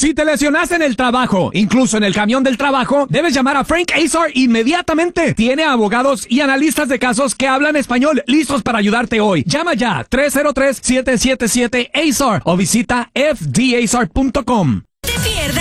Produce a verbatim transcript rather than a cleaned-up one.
Si te lesionaste en el trabajo, incluso en el camión del trabajo, debes llamar a Frank Azar inmediatamente. Tiene abogados y analistas de casos que hablan español listos para ayudarte hoy. Llama ya tres cero tres, siete siete siete, A Z A R o visita F D A Z A R punto com.